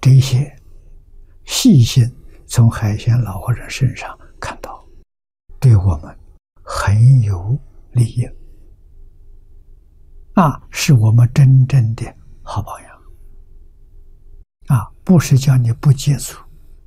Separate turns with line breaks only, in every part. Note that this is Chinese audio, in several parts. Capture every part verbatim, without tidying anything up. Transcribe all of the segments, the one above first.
这些细心从海鲜老和尚身上看到，对我们很有利益啊，是我们真正的好榜样啊！不是叫你不接触，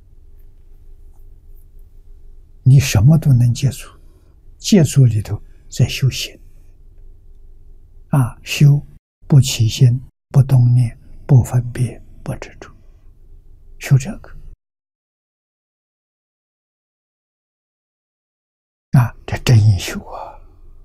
你什么都能接触，接触里头在修行啊，修不起心，不动念，不分别，不执着，修这个啊，这真修啊，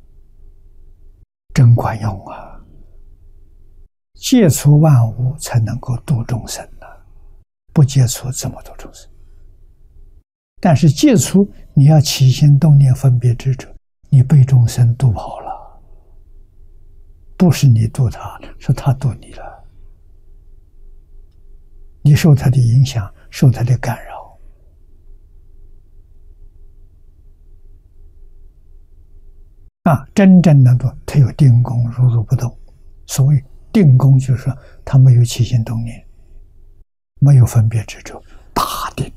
真管用啊！接触万物才能够度众生呢、啊，不接触怎么度众生？但是接触你要起心动念分别执着，你被众生度跑了，不是你度他，是他度你了，你受他的影响，受他的干扰啊！真正能够他有定功，如如不动。所谓定功，就是说他没有起心动念，没有分别执着，大定。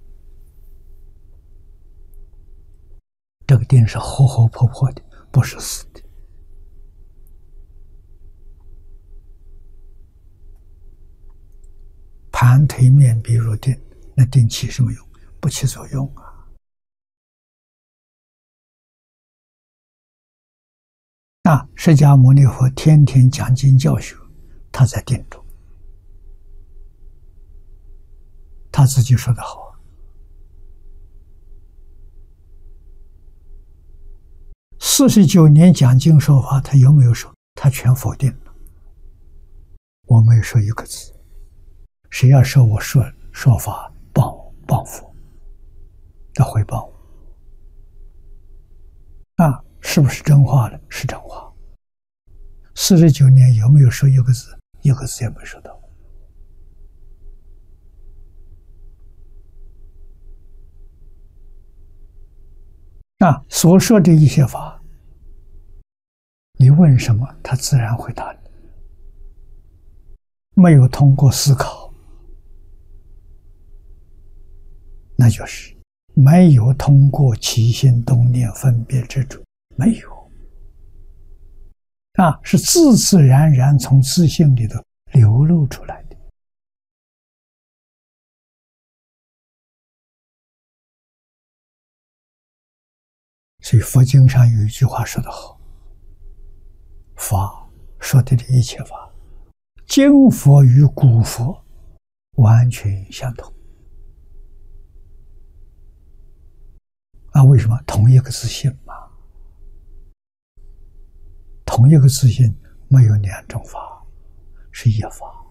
这个定是活活泼泼的，不是死的。盘腿面壁入定，那定起什么用？不起作用啊！那释迦牟尼佛天天讲经教学，他在定中。他自己说得好，四十九年讲经说法，他有没有说？他全否定了。我没有说一个字。谁要说我说说法谤谤佛，他回谤我啊！是不是真话呢？是真话。四十九年有没有说一个字？一个字也没说到。啊，所说的一些法，你问什么，他自然回答你。没有通过思考，那就是没有通过起心动念分别执着，没有啊，是自自然然从自性里头流露出来的。所以佛经上有一句话说得好，法说的一切法，今佛与古佛完全相同啊！为什么？同一个自性嘛，同一个自性，没有两种法，是一法。